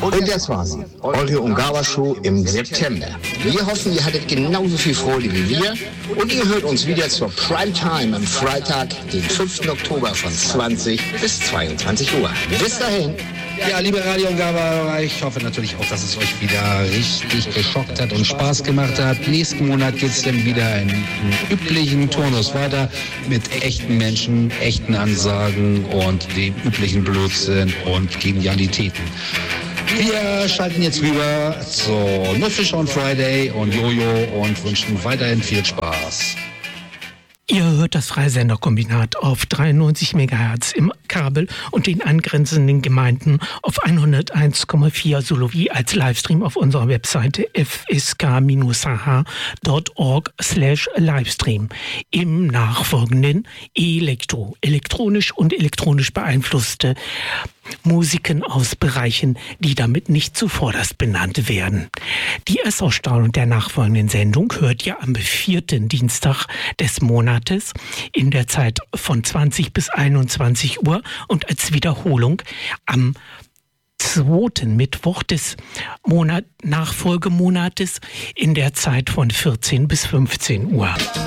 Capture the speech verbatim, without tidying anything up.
Und das war sie, eure Ungawa-Show im September. Wir hoffen, ihr hattet genauso viel Freude wie wir. Und ihr hört uns wieder zur Primetime am Freitag, den fünften Oktober von zwanzig bis zweiundzwanzig Uhr. Bis dahin. Ja, liebe Radio Ungawa, ich hoffe natürlich auch, dass es euch wieder richtig geschockt hat und Spaß gemacht hat. Nächsten Monat geht es dann wieder im üblichen Turnus weiter mit echten Menschen, echten Ansagen und dem üblichen Blödsinn und Genialitäten. Wir schalten jetzt rüber zu No Fish on Friday und Jojo und wünschen weiterhin viel Spaß. Ihr hört das Freisenderkombinat auf dreiundneunzig Megahertz im Kabel und den angrenzenden Gemeinden auf hunderteins Komma vier sowie als Livestream auf unserer Webseite f s k h h punkt org slash Livestream. Im nachfolgenden Elektro, elektronisch und elektronisch beeinflusste Musiken aus Bereichen, die damit nicht zuvorderst benannt werden. Die Erstausstrahlung der nachfolgenden Sendung hört ihr am vierten Dienstag des Monates in der Zeit von zwanzig bis einundzwanzig Uhr und als Wiederholung am zweiten Mittwoch des Monat Nachfolgemonates in der Zeit von vierzehn bis fünfzehn Uhr.